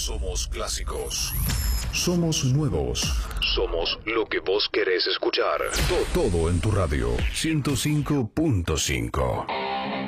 Somos clásicos. Somos nuevos. Somos lo que vos querés escuchar. Todo en tu radio. 105.5.